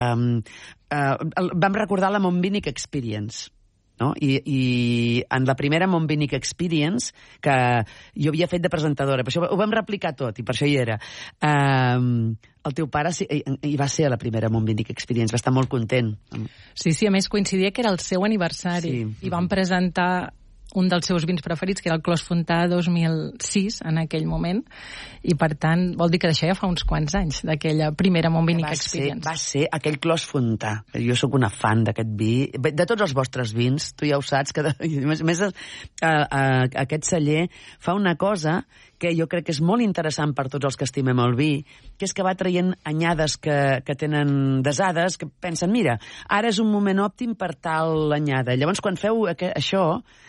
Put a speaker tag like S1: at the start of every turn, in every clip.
S1: vam recordar la Montvinic Experience, no? I en la primera Montvinic Experience, que jo havia fet de presentadora, per això ho vam replicar tot, i per això hi era. El teu pare hi va ser a la primera Montvinic Experience, va estar molt content.
S2: Sí, a més coincidia que era el seu aniversari, i vam presentar un dels seus vins preferits, que era el Clos Fontà 2006, en aquell moment, i per tant, vol dir que d'això ja fa uns quants anys, d'aquella primera Montvinic Experience.
S1: Va ser aquell Clos Fontà. Jo sóc una fan d'aquest vi, de tots els vostres vins, tu ja ho saps, que més aquest celler fa una cosa que jo crec que és molt interessant per tots els que estimem el vi, que és que va traient anyades que tenen desades, que pensen, mira, ara és un moment òptim per tal anyada. Llavors, quan feu això,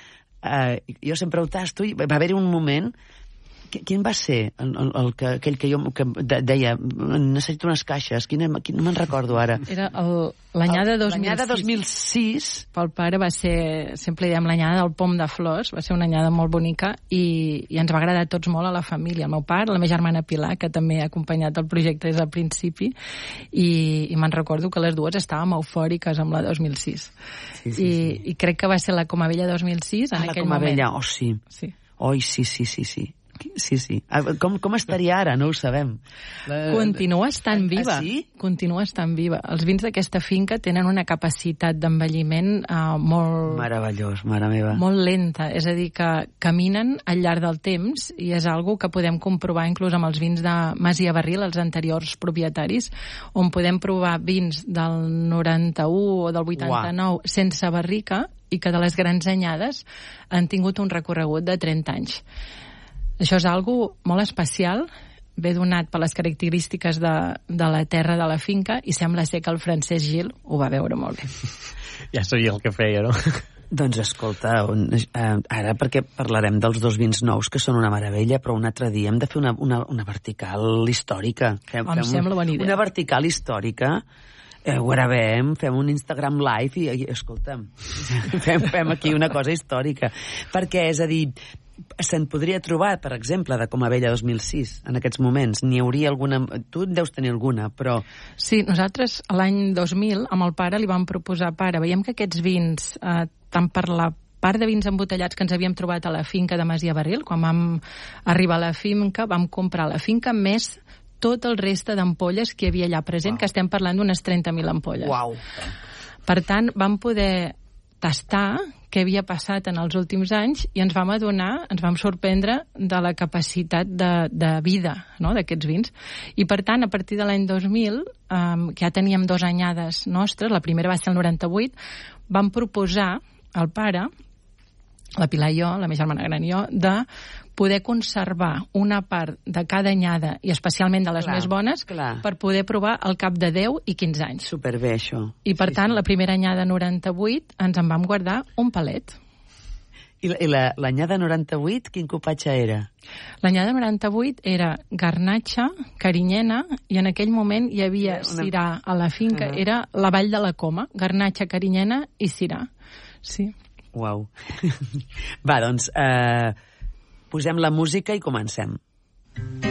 S1: jo sempre ho tasto, i va haver-hi un moment. Quin va ser aquell que jo deia, necessito unes caixes? No me'n recordo ara.
S2: Era l'anyada 2006.
S1: L'anyada 2006.
S2: Pel pare va ser, sempre diem, l'anyada del Pom de Flors, va ser una anyada molt bonica i ens va agradar a tots molt a la família. El meu pare, la meva germana Pilar, que també ha acompanyat el projecte des del principi, i me'n recordo que les dues estàvem eufòriques amb la 2006. I crec que va ser la Comabella 2006 en aquell moment.
S1: La Comabella, sí. Oi, sí. Sí. Com estaria ara? No ho sabem.
S2: Continua estant viva.
S1: Sí?
S2: Continua estant viva. Els vins d'aquesta finca tenen una capacitat d'envelliment molt...
S1: Meravellós, mare meva.
S2: Molt lenta. És a dir, que caminen al llarg del temps i és algo que podem comprovar inclús amb els vins de Masia Barril, els anteriors propietaris, on podem provar vins del 91 o del 89 sense barrica i que de les grans anyades han tingut un recorregut de 30 anys. Això és algo molt especial, ve donat per les característiques de la terra de la finca, i sembla ser que el Francesc Gil ho va veure molt bé.
S3: Ja sabia el que feia, no?
S1: Doncs escolta, ara perquè parlarem dels dos vins nous, que són una meravella, però un altre dia hem de fer una vertical històrica.
S2: Em sembla bona idea.
S1: Una vertical històrica, ho gravem, fem un Instagram live i escolta'm, fem aquí una cosa històrica. Perquè, és a dir, se'n podria trobar, per exemple, de Comabella 2006, en aquests moments. N'hi hauria alguna... Tu en deus tenir alguna, però...
S2: Sí, nosaltres l'any 2000, amb el pare, li vam proposar, pare, veiem que aquests vins, tant per la part de vins embotellats que ens havíem trobat a la finca de Masia Barril, quan vam arribar a la finca, vam comprar la finca més tot el reste d'ampolles que hi havia allà present, que estem parlant d'unes 30.000 ampolles.
S1: Uau!
S2: Per tant, vam poder tastar què havia passat en els últims anys i ens vam sorprendre de la capacitat de vida, no?, d'aquests vins. I per tant, a partir de l'any 2000, que ja teníem 2 anyades nostres, la primera va ser el 98, vam proposar al pare, la Pilar i jo, la meva germana gran i jo, de poder conservar una part de cada anyada, i especialment de les més bones, per poder provar al cap de 10 i 15 anys.
S1: Superbé, això.
S2: I per tant, la primera anyada 98 ens en vam guardar un palet.
S1: I l'anyada 98, quin cupatge era?
S2: L'anyada 98 era garnatxa, carinyena, i en aquell moment hi havia sirà a la finca, era la Vall de la Coma, garnatxa, carinyena i sirà. Sí.
S1: Uau. Va, doncs, posem la música i comencem.